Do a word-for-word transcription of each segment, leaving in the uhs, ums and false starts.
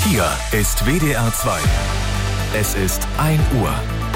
Hier ist W D R zwei. Es ist ein Uhr.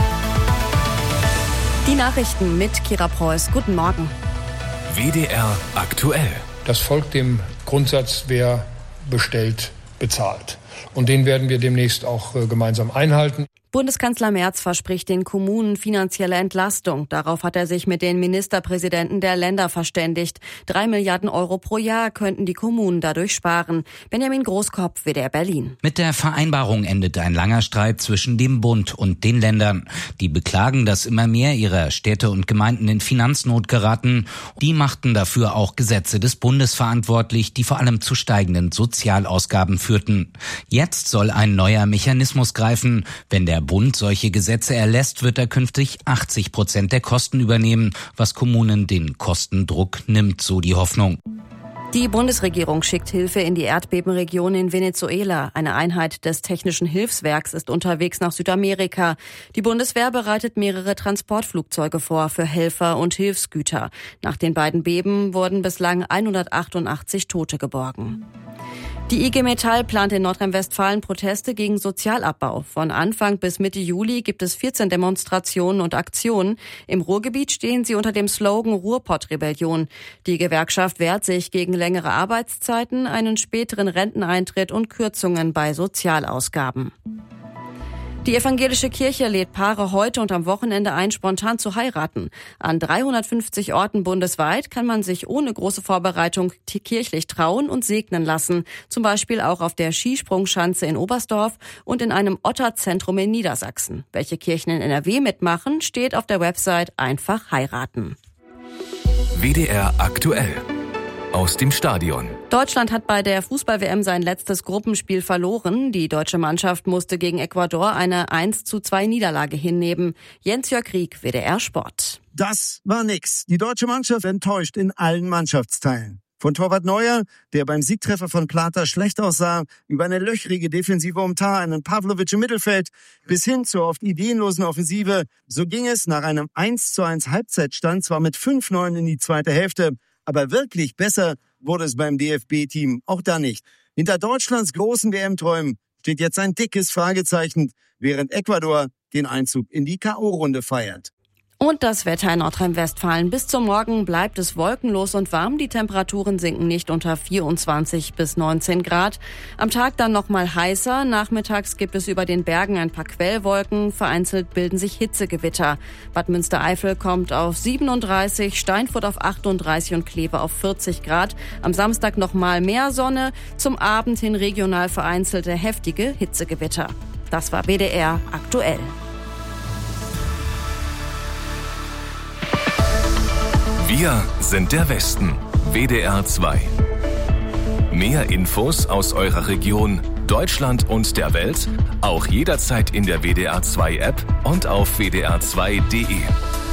Die Nachrichten mit Kira Preuß. Guten Morgen. W D R aktuell. Das folgt dem Grundsatz, wer bestellt, bezahlt. Und den werden wir demnächst auch äh, gemeinsam einhalten. Bundeskanzler Merz verspricht den Kommunen finanzielle Entlastung. Darauf hat er sich mit den Ministerpräsidenten der Länder verständigt. Drei Milliarden Euro pro Jahr könnten die Kommunen dadurch sparen. Benjamin Großkopf, W D R Berlin. Mit der Vereinbarung endet ein langer Streit zwischen dem Bund und den Ländern. Die beklagen, dass immer mehr ihrer Städte und Gemeinden in Finanznot geraten. Die machten dafür auch Gesetze des Bundes verantwortlich, die vor allem zu steigenden Sozialausgaben führten. Jetzt soll ein neuer Mechanismus greifen. Wenn der Bund solche Gesetze erlässt, wird er künftig achtzig Prozent der Kosten übernehmen, was Kommunen den Kostendruck nimmt, so die Hoffnung. Die Bundesregierung schickt Hilfe in die Erdbebenregion in Venezuela. Eine Einheit des Technischen Hilfswerks ist unterwegs nach Südamerika. Die Bundeswehr bereitet mehrere Transportflugzeuge vor für Helfer und Hilfsgüter. Nach den beiden Beben wurden bislang hundertachtundachtzig Tote geborgen. Die I G Metall plant in Nordrhein-Westfalen Proteste gegen Sozialabbau. Von Anfang bis Mitte Juli gibt es vierzehn Demonstrationen und Aktionen. Im Ruhrgebiet stehen sie unter dem Slogan Ruhrpott-Rebellion. Die Gewerkschaft wehrt sich gegen längere Arbeitszeiten, einen späteren Renteneintritt und Kürzungen bei Sozialausgaben. Die evangelische Kirche lädt Paare heute und am Wochenende ein, spontan zu heiraten. An dreihundertfünfzig Orten bundesweit kann man sich ohne große Vorbereitung kirchlich trauen und segnen lassen. Zum Beispiel auch auf der Skisprungschanze in Oberstdorf und in einem Otterzentrum in Niedersachsen. Welche Kirchen in N R W mitmachen, steht auf der Website Einfach heiraten. W D R aktuell. Aus dem Stadion. Deutschland hat bei der Fußball-W M sein letztes Gruppenspiel verloren. Die deutsche Mannschaft musste gegen Ecuador eine eins zu zwei Niederlage hinnehmen. Jens-Jörg Rieck, W D R Sport. Das war nix. Die deutsche Mannschaft enttäuscht in allen Mannschaftsteilen. Von Torwart Neuer, der beim Siegtreffer von Plata schlecht aussah, über eine löchrige Defensive um Tah, einen Pavlovic im Mittelfeld, bis hin zur oft ideenlosen Offensive. So ging es nach einem eins zu eins Halbzeitstand zwar mit fünf neun in die zweite Hälfte, aber wirklich besser wurde es beim D F B-Team auch da nicht. Hinter Deutschlands großen W M-Träumen steht jetzt ein dickes Fragezeichen, während Ecuador den Einzug in die K O-Runde feiert. Und das Wetter in Nordrhein-Westfalen. Bis zum Morgen bleibt es wolkenlos und warm. Die Temperaturen sinken nicht unter vierundzwanzig bis neunzehn Grad. Am Tag dann noch mal heißer. Nachmittags gibt es über den Bergen ein paar Quellwolken. Vereinzelt bilden sich Hitzegewitter. Bad Münstereifel kommt auf siebenunddreißig, Steinfurt auf achtunddreißig und Kleve auf vierzig Grad. Am Samstag noch mal mehr Sonne. Zum Abend hin regional vereinzelte heftige Hitzegewitter. Das war W D R aktuell. Wir sind der Westen. W D R zwei. Mehr Infos aus eurer Region, Deutschland und der Welt, auch jederzeit in der W D R zwei App und auf w d r zwei punkt d e.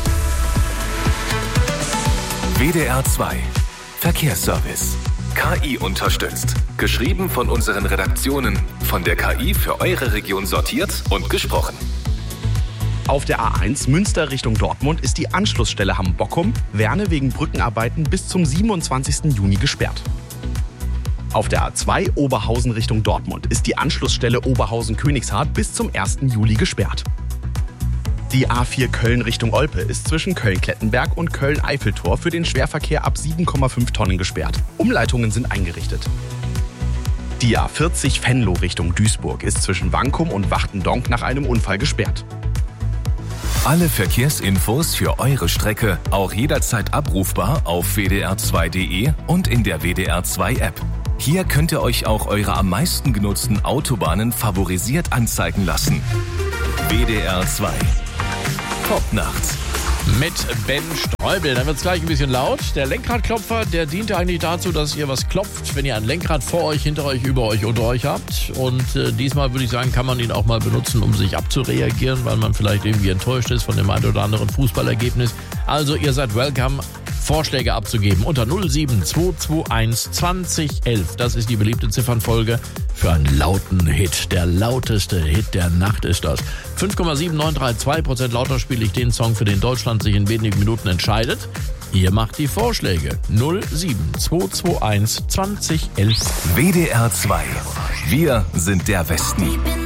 W D R zwei. Verkehrsservice. K I unterstützt. Geschrieben von unseren Redaktionen. Von der K I für eure Region sortiert und gesprochen. Auf der A eins Münster Richtung Dortmund ist die Anschlussstelle Hamm-Bockum, Werne wegen Brückenarbeiten bis zum siebenundzwanzigsten Juni gesperrt. Auf der A zwei Oberhausen Richtung Dortmund ist die Anschlussstelle Oberhausen-Königshardt bis zum ersten Juli gesperrt. Die A vier Köln Richtung Olpe ist zwischen Köln-Klettenberg und Köln-Eiffeltor für den Schwerverkehr ab sieben Komma fünf Tonnen gesperrt. Umleitungen sind eingerichtet. Die A vierzig Venlo Richtung Duisburg ist zwischen Wankum und Wachtendonk nach einem Unfall gesperrt. Alle Verkehrsinfos für eure Strecke auch jederzeit abrufbar auf w d r zwei punkt d e und in der W D R zwei App. Hier könnt ihr euch auch eure am meisten genutzten Autobahnen favorisiert anzeigen lassen. W D R zwei. Top nachts. Mit Ben Streubel. Dann wird es gleich ein bisschen laut. Der Lenkradklopfer, der dient eigentlich dazu, dass ihr was klopft, wenn ihr ein Lenkrad vor euch, hinter euch, über euch, unter euch habt. Und äh, diesmal würde ich sagen, kann man ihn auch mal benutzen, um sich abzureagieren, weil man vielleicht irgendwie enttäuscht ist von dem einen oder anderen Fußballergebnis. Also ihr seid welcome, Vorschläge abzugeben unter null sieben zwei zwei eins zwanzig elf. Das ist die beliebte Ziffernfolge für einen lauten Hit. Der lauteste Hit der Nacht ist das. fünf Komma sieben neun drei zwei Prozent lauter spiele ich den Song, für den Deutschland sich in wenigen Minuten entscheidet. Ihr macht die Vorschläge. null sieben zwei zwei eins zwanzig elf. W D R zwei. Wir sind der Westen.